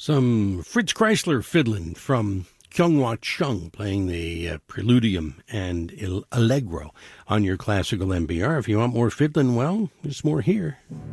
Some Fritz Kreisler fiddling from Kyunghwa Chung, playing the Preludium and Allegro on your classical MBR. If you want more fiddling, well, there's more here.